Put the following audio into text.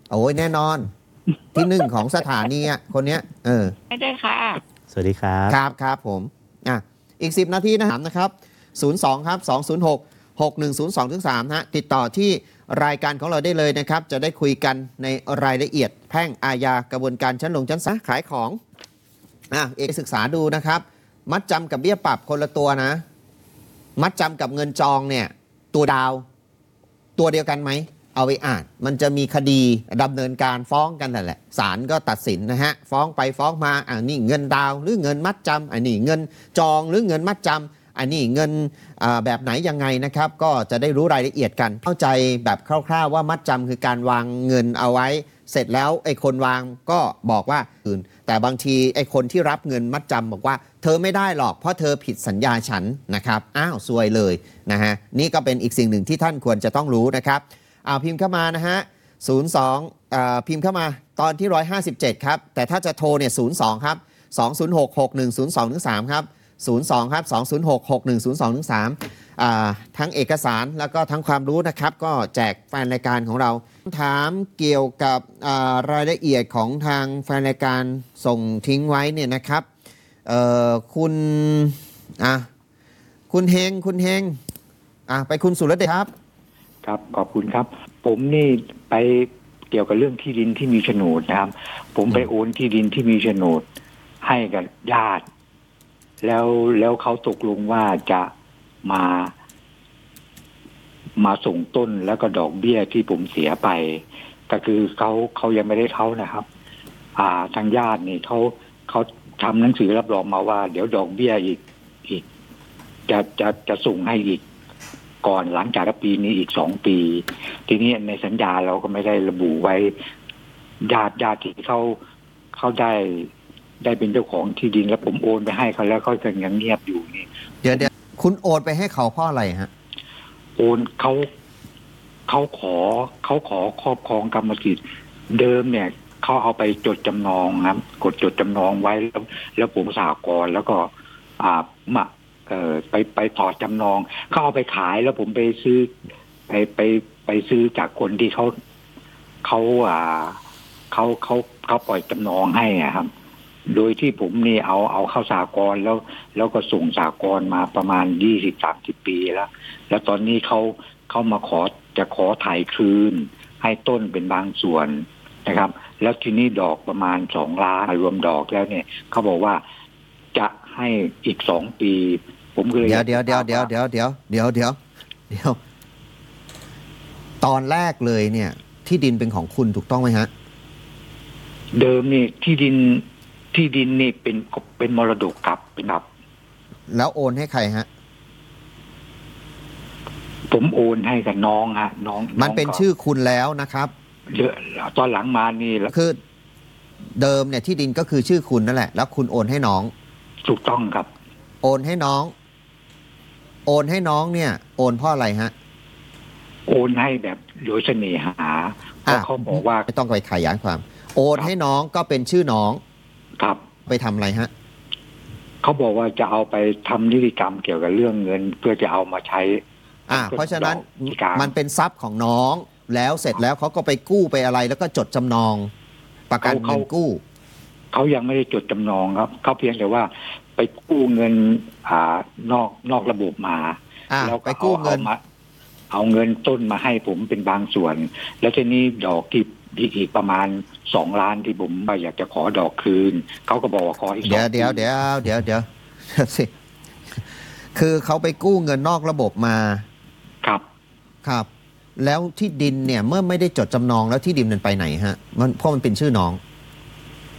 โอ้ยแน่นอน ที่หนึ่งของสถานีอ่ะคนเนี้ยไม่ได้ค่ะสวัสดีครับครับผมอีก10 นาทีนะครับ02ครับ206 6102-3ฮะติดต่อที่รายการของเราได้เลยนะครับจะได้คุยกันในรายละเอียดแพ่งอาญากระบวนการชั้นลงชั้นศาลขายของเอกศึกษาดูนะครับมัดจำกับเบี้ยปรับคนละตัวนะมัดจำกับเงินจองเนี่ยตัวดาวตัวเดียวกันไหมเอาไปอ่านมันจะมีคดีดำเนินการฟ้องกันนั่นแหละศาลก็ตัดสินนะฮะฟ้องไปฟ้องมานี่เงินดาวหรือเงินมัดจำนี่เงินจองหรือเงินมัดจำอันนี้เงินแบบไหนยังไงนะครับก็จะได้รู้รายละเอียดกันเข้าใจแบบคร่าวๆว่ามัดจำคือการวางเงินเอาไว้เสร็จแล้วไอ้คนวางก็บอกว่าอื่นแต่บางทีไอ้คนที่รับเงินมัดจำบอกว่าเธอไม่ได้หรอกเพราะเธอผิดสัญญาฉันนะครับซวยเลยนะฮะนี่ก็เป็นอีกสิ่งหนึ่งที่ท่านควรจะต้องรู้นะครับพิมพ์เข้ามานะฮะ02พิมพ์เข้ามาตอนที่157ครับแต่ถ้าจะโทรเนี่ย02ครับ206-6102-3ครับ02ครับ206-6102-3ทั้งเอกสารแล้วก็ทั้งความรู้นะครับก็แจกแฟนรายการของเราถามเกี่ยวกับรายละเอียดของทางแฟนรายการส่งทิ้งไว้เนี่ยนะครับคุณเฮงไปคุณสุรเดชครับครับขอบคุณครับผมนี่ไปเกี่ยวกับเรื่องที่ดินที่มีโฉนดนะครับผมไปโอนที่ดินที่มีโฉนดให้กับญาติแล้วเขาตกลงว่าจะมาส่งต้นแล้วก็ดอกเบี้ยที่ผมเสียไปก็คือเขายังไม่ได้เขานะครับทางญาตินี่เขาทำหนังสือรับรองมาว่าเดี๋ยวดอกเบี้ยอีกจะส่งให้อีกก่อนหลังจากปีนี้อีก2 ปีทีนี้ในสัญญาเราก็ไม่ได้ระบุไว้ญาติที่เขาได้เป็นเจ้าของที่ดินแล้วผมโอนไปให้เขาแล้วเขายังเงียบอยู่นี่เดี๋ยวคุณโอนไปให้เขาเพราะอะไรฮะโอนเขาขอครอบครองกรรมสิทธิ์เดิมเนี่ยเขาเอาไปจดจำนองครับกดจดจำนองไว้แล้วผมสหกรณ์แล้วก็ไปถอดจำนองเขาเอาไปขายแล้วผมไปซื้อไปซื้อจากคนที่เขาปล่อยจำนองให้ครับโดยที่ผมนี่เอาเข้าสหกรณ์แล้วก็ส่งสหกรณ์มาประมาณ20-30 ปีแล้วตอนนี้เขามาจะขอถ่ายคืนให้ต้นเป็นบางส่วนนะครับแล้วทีนี้ดอกประมาณ2 ล้านรวมดอกแล้วเนี่ยเขาบอกว่าจะให้อีก2 ปีผมก็เลยเดี๋ยวตอนแรกเลยเนี่ยที่ดินเป็นของคุณถูกต้องไหมฮะเดิมนี่ที่ดินนี่เป็นมรดกกับเป็นครับแล้วโอนให้ใครฮะผมโอนให้กับน้องฮะน้องมันเป็นชื่อคุณแล้วนะครับตอนหลังมานี่คือเดิมเนี่ยที่ดินก็คือชื่อคุณนั่นแหละแล้วคุณโอนให้น้องถูกต้องครับโอนให้น้องเนี่ยโอนเพราะอะไรฮะโอนให้แบบโดยเสน่หาเพราะเขาบอกว่าไม่ต้องไปขยายความโอนให้น้องก็เป็นชื่อน้องครับไปทำอะไรฮะเขาบอกว่าจะเอาไปทำนิติกรรมเกี่ยวกับเรื่องเงินเพื่อจะเอามาใช้เพราะฉะนั้นมันเป็นทรัพย์ของน้องแล้วเสร็จแล้วเขาก็ไปกู้ไปอะไรแล้วก็จดจำนองประกันเงินกู้เขายังไม่ได้จดจำนองครับเขาเพียงแต่ว่าไปกู้เงินนอกระบบมาแล้วไปกู้เงินเอาเงินต้นมาให้ผมเป็นบางส่วนแล้วทีนี้ดอกที่อีกประมาณ2 ล้านที่ผมอยากจะขอดอกคืนเขาก็บอกว่าขออีกเดี๋ยวสิคือเขาไปกู้เงินนอกระบบมาครับแล้วที่ดินเนี่ยเมื่อไม่ได้จดจำนองแล้วที่ดินมันไปไหนฮะเพราะมันเป็นชื่อน้อง